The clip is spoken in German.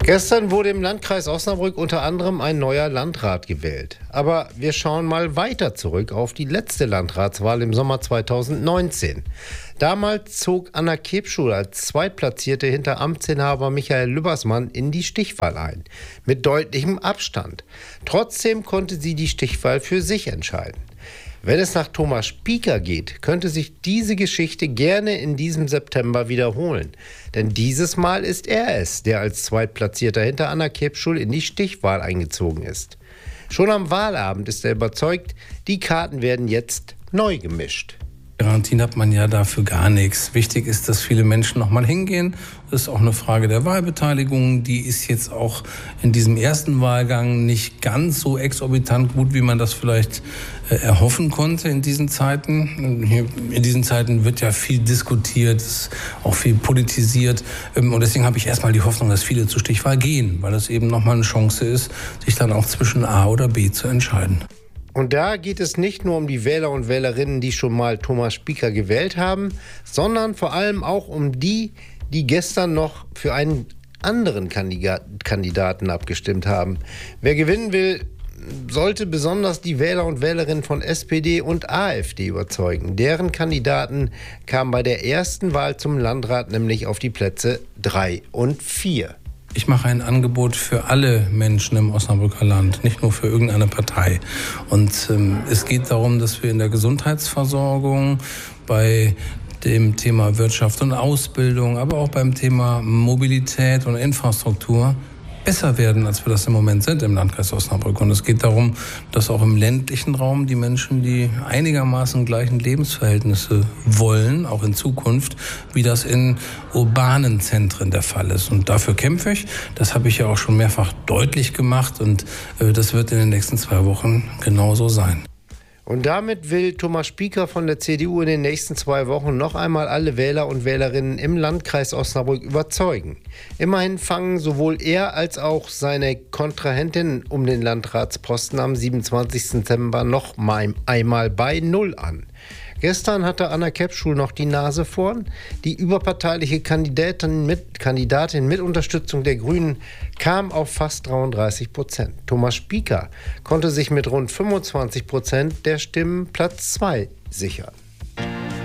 Gestern wurde im Landkreis Osnabrück unter anderem ein neuer Landrat gewählt. Aber wir schauen mal weiter zurück auf die letzte Landratswahl im Sommer 2019. Damals zog Anna Kebschul als Zweitplatzierte hinter Amtsinhaber Michael Lübbersmann in die Stichwahl ein. Mit deutlichem Abstand. Trotzdem konnte sie die Stichwahl für sich entscheiden. Wenn es nach Thomas Spieker geht, könnte sich diese Geschichte gerne in diesem September wiederholen. Denn dieses Mal ist er es, der als Zweitplatzierter hinter Anna Kebschul in die Stichwahl eingezogen ist. Schon am Wahlabend ist er überzeugt, die Karten werden jetzt neu gemischt. Garantien hat man ja dafür gar nichts. Wichtig ist, dass viele Menschen noch mal hingehen. Das ist auch eine Frage der Wahlbeteiligung. Die ist jetzt auch in diesem ersten Wahlgang nicht ganz so exorbitant gut, wie man das vielleicht erhoffen konnte in diesen Zeiten. In diesen Zeiten wird ja viel diskutiert, auch viel politisiert. Und deswegen habe ich erstmal die Hoffnung, dass viele zur Stichwahl gehen, weil das eben noch mal eine Chance ist, sich dann auch zwischen A oder B zu entscheiden. Und da geht es nicht nur um die Wähler und Wählerinnen, die schon mal Thomas Spieker gewählt haben, sondern vor allem auch um die, die gestern noch für einen anderen Kandidaten abgestimmt haben. Wer gewinnen will, sollte besonders die Wähler und Wählerinnen von SPD und AfD überzeugen. Deren Kandidaten kamen bei der ersten Wahl zum Landrat nämlich auf die Plätze 3 und 4. Ich mache ein Angebot für alle Menschen im Osnabrücker Land, nicht nur für irgendeine Partei. Und es geht darum, dass wir in der Gesundheitsversorgung, bei dem Thema Wirtschaft und Ausbildung, aber auch beim Thema Mobilität und Infrastruktur besser werden, als wir das im Moment sind im Landkreis Osnabrück. Und es geht darum, dass auch im ländlichen Raum die Menschen die einigermaßen gleichen Lebensverhältnisse wollen, auch in Zukunft, wie das in urbanen Zentren der Fall ist. Und dafür kämpfe ich. Das habe ich ja auch schon mehrfach deutlich gemacht. Und das wird in den nächsten 2 Wochen genauso sein. Und damit will Thomas Spieker von der CDU in den nächsten 2 Wochen noch einmal alle Wähler und Wählerinnen im Landkreis Osnabrück überzeugen. Immerhin fangen sowohl er als auch seine Kontrahentin um den Landratsposten am 27. Dezember noch einmal bei Null an. Gestern hatte Anna Kebschul noch die Nase vorn. Die überparteiliche Kandidatin mit Unterstützung der Grünen kam auf fast 33%. Thomas Spieker konnte sich mit rund 25% der Stimmen Platz 2 sichern.